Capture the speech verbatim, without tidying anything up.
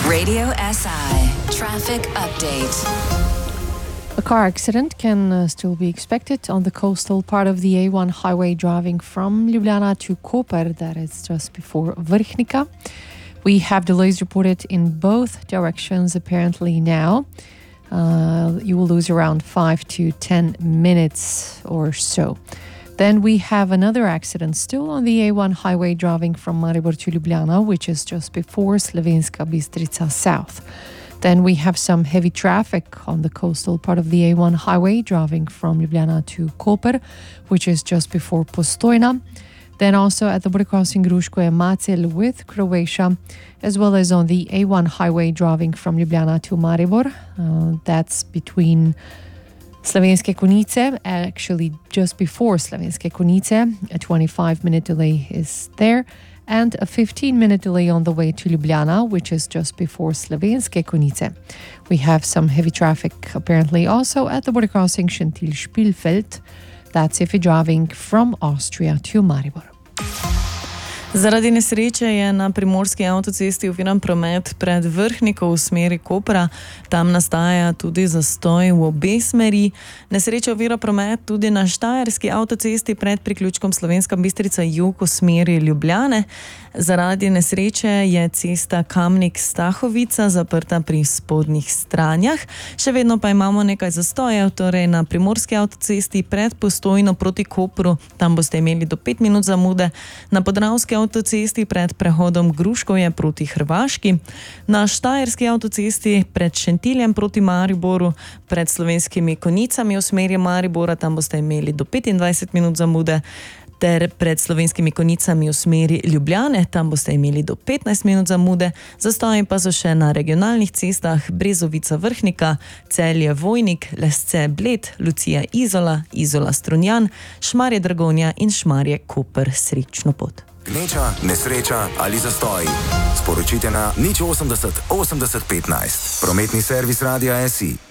Radio S I Traffic Update. A car accident can uh, still be expected on the coastal part of the A one highway driving from Ljubljana to Koper, that is just before Vrhnika. We have delays reported in both directions apparently now. Uh, you will lose around five to ten minutes or so. Then we have another accident still on the A one highway driving from Maribor to Ljubljana, which is just before Slovenska Bistrica South. Then we have some heavy traffic on the coastal part of the A one highway driving from Ljubljana to Koper, which is just before Postojna. Then also at the border crossing Gruško-Macelj with Croatia, as well as on the A one highway driving from Ljubljana to Maribor. Uh, that's between Slovenske Konjice, actually just before Slovenske Konjice. A twenty-five minute delay is there, and a fifteen minute delay on the way to Ljubljana, which is just before Slovenske Konjice. We have some heavy traffic apparently also at the border crossing Šentilj-Špilfeld. That's if you're driving from Austria to Maribor. Zaradi nesreče je na primorski avtocesti oviran promet pred Vrhniko v smeri Kopra. Tam nastaja tudi zastoj v obe smeri. Nesreča ovira promet tudi na štajerski avtocesti pred priključkom Slovenska Bistrica jug v smeri Ljubljane. Zaradi nesreče je cesta Kamnik-Stahovica zaprta pri spodnjih stranjah. Še vedno pa imamo nekaj zastojev, torej na primorski avtocesti pred Postojno proti Kopru. Tam boste imeli do pet minut zamude. Na podravski avtocesti pred prehodom Gruškovje proti Hrvaški, na štajerski avtocesti pred Šentiljem proti Mariboru, pred Slovenskimi Konjicami v smeri Maribora, tam boste imeli do petindvajset minut zamude, ter pred Slovenskimi Konjicami v smeri Ljubljane, tam boste imeli do petnajst minut zamude. Zastoji pa so še na regionalnih cestah Brezovica-Vrhnika, Celje-Vojnik, Lesce-Bled, Lucija-Izola, Izola-Strunjan, Šmarje-Dragonja in Šmarje-Koper. Srečno pot. Gneča, nesreča ali zastoj. Sporočite na nič osemdeset osemdeset petnajst. Prometni servis Radia S I.